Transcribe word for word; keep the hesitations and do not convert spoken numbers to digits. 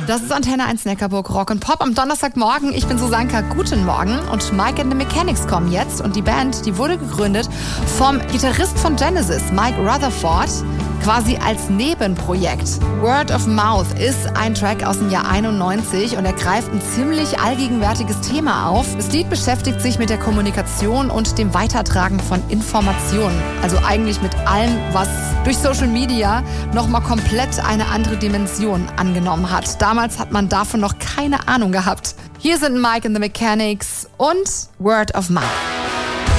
Das ist Antenne eins Neckarburg Rock und Pop am Donnerstagmorgen. Ich bin Susanka, guten Morgen. Und Mike and the Mechanics kommen jetzt. Und die Band, die wurde gegründet vom Gitarrist von Genesis, Mike Rutherford, quasi als Nebenprojekt. Word of Mouth ist ein Track aus dem Jahr einundneunzig und er greift ein ziemlich allgegenwärtiges Thema auf. Das Lied beschäftigt sich mit der Kommunikation und dem Weitertragen von Informationen. Also eigentlich mit allem, was durch Social Media nochmal komplett eine andere Dimension angenommen hat. Damals hat man davon noch keine Ahnung gehabt. Hier sind Mike and the Mechanics und Word of Mouth.